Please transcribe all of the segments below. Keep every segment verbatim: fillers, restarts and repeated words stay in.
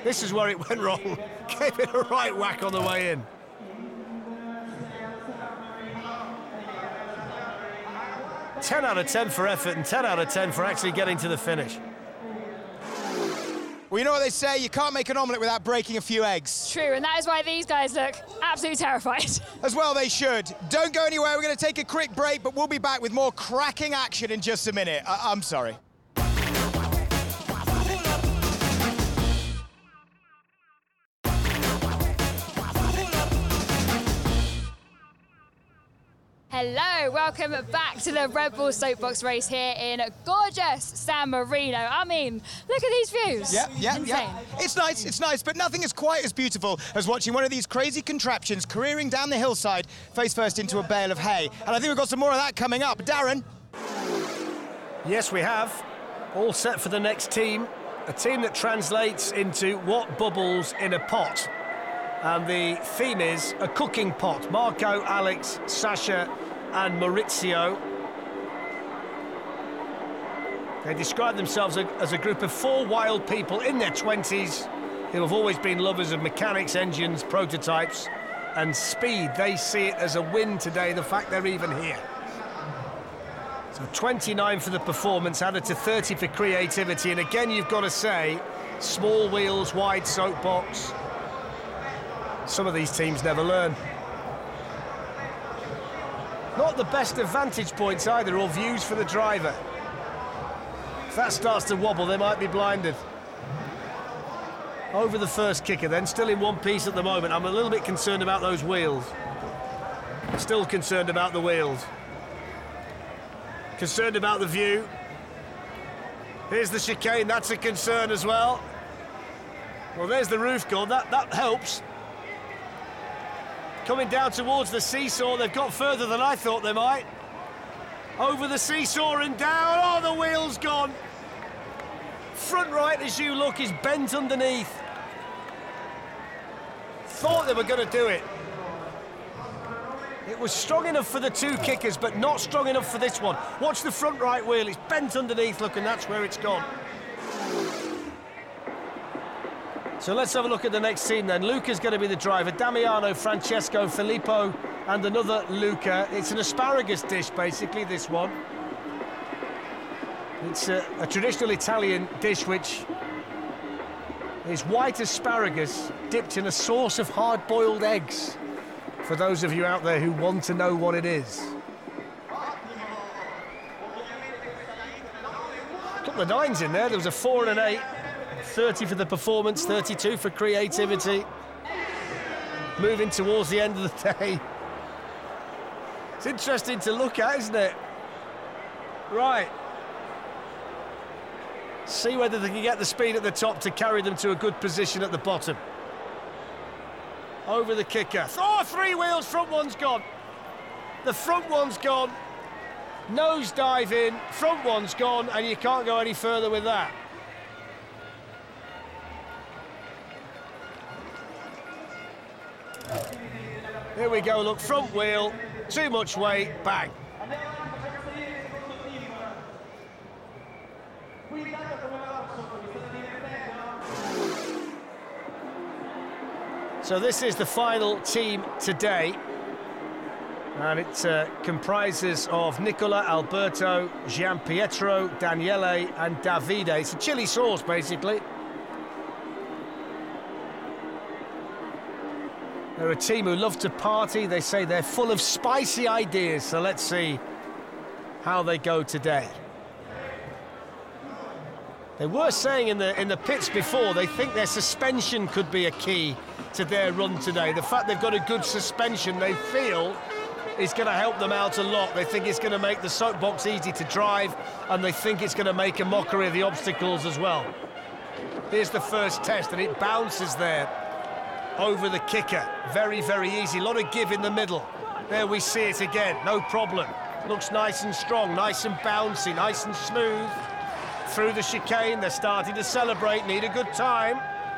This is where it went wrong. Gave it a right whack on the way in. ten out of ten for effort and ten out of ten for actually getting to the finish. Well, you know what they say, you can't make an omelette without breaking a few eggs. True, and that is why these guys look absolutely terrified. As well they should. Don't go anywhere, we're going to take a quick break, but we'll be back with more cracking action in just a minute. I I'm sorry. Hello, welcome back to the Red Bull Soapbox race here in gorgeous San Marino. I mean, look at these views. Yeah, yeah, Insane. yeah. It's nice, it's nice, but nothing is quite as beautiful as watching one of these crazy contraptions careering down the hillside, face first into a bale of hay. And I think we've got some more of that coming up. Darren? Yes, we have. All set for the next team. A team that translates into what bubbles in a pot. And the theme is a cooking pot. Marco, Alex, Sasha and Maurizio. They describe themselves as a group of four wild people in their twenties who have always been lovers of mechanics, engines, prototypes and speed. They see it as a win today, the fact they're even here. So twenty-nine for the performance, added to thirty for creativity. And again, you've got to say, small wheels, wide soapbox. Some of these teams never learn. Not the best of vantage points either, or views for the driver. If that starts to wobble, they might be blinded. Over the first kicker then, still in one piece at the moment. I'm a little bit concerned about those wheels. Still concerned about the wheels. Concerned about the view. Here's the chicane, that's a concern as well. Well, there's the roof gone, that, that helps. Coming down towards the seesaw, they've got further than I thought they might. Over the seesaw and down, oh, the wheel's gone. Front right, as you look, is bent underneath. Thought they were going to do it. It was strong enough for the two kickers, but not strong enough for this one. Watch the front right wheel, it's bent underneath, look, and that's where it's gone. So let's have a look at the next team then. Luca's going to be the driver. Damiano, Francesco, Filippo, and another Luca. It's an asparagus dish, basically, this one. It's a, a traditional Italian dish which is white asparagus dipped in a sauce of hard-boiled eggs. For those of you out there who want to know what it is. A couple of nines in there. There was a four and an eight. thirty for the performance, thirty-two for creativity. Moving towards the end of the day. It's interesting to look at, isn't it? Right. See whether they can get the speed at the top to carry them to a good position at the bottom. Over the kicker. Oh, three wheels, front one's gone. The front one's gone. Nose dive in, front one's gone, and you can't go any further with that. Here we go, look, front wheel, too much weight, bang. So this is the final team today. And it uh, comprises of Nicola, Alberto, Gianpietro, Daniele and Davide. It's a chili sauce, basically. They're a team who love to party. They say they're full of spicy ideas. So let's see how they go today. They were saying in the in the pits before they think their suspension could be a key to their run today. The fact they've got a good suspension, they feel, is going to help them out a lot. They think it's going to make the soapbox easy to drive, and they think it's going to make a mockery of the obstacles as well. Here's the first test, and it bounces there over the kicker. Very, very easy. A lot of give in the middle. There we see it again. No problem. Looks nice and strong, nice and bouncy, nice and smooth. Through the chicane, they're starting to celebrate, need a good time.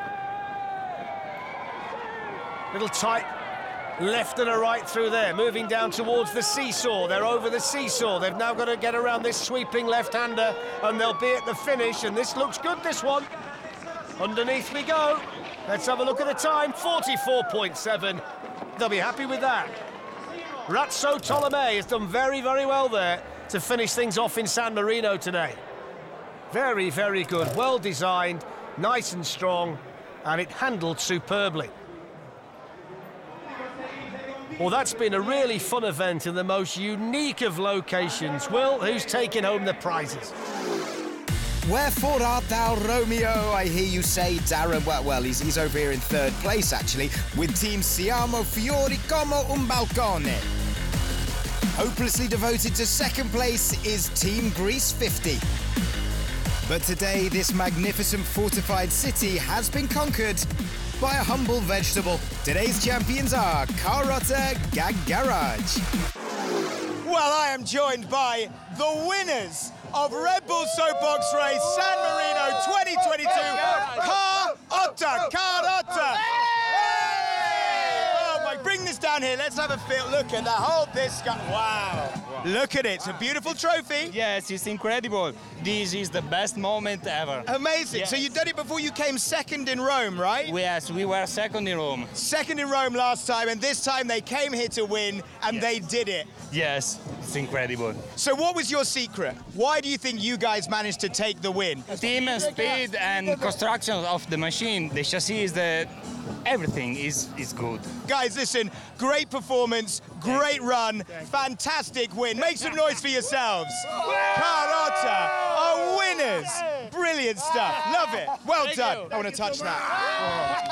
Little tight left and a right through there, moving down towards the seesaw. They're over the seesaw. They've now got to get around this sweeping left-hander, and they'll be at the finish, and this looks good, this one. Underneath we go. Let's have a look at the time. forty-four point seven. They'll be happy with that. Razzo Tolomei has done very, very well there to finish things off in San Marino today. Very, very good. Well designed, nice and strong, and it handled superbly. Well, that's been a really fun event in the most unique of locations. Will, who's taking home the prizes? Wherefore art thou, Romeo? I hear you say, Darren. Well, well he's, he's over here in third place, actually, with Team Siamo Fiori como un balcone. Hopelessly devoted to second place is Team Greece fifty. But today, this magnificent fortified city has been conquered by a humble vegetable. Today's champions are Carota Garage. Well, I am joined by the winners of Red Bull Soapbox Race San Marino twenty twenty-two, Carota, Carota. Oh my, bring this down here. Let's have a feel. Look at that. Hold this guy. Wow. wow. Look at it. It's a beautiful trophy. Yes, it's incredible. This is the best moment ever. Amazing. Yes. So you did it before you came second in Rome, right? Yes, we were second in Rome. Second in Rome last time, and this time they came here to win, and yes. they did it. Yes, it's incredible. So what was your secret? Why do you think you guys managed to take the win? Team speed and construction of the machine, the chassis, the everything is is good. Guys, listen, great performance, great run, fantastic win. Make some noise for yourselves. Carota are winners. Brilliant stuff. Love it. Well done. I want to touch that.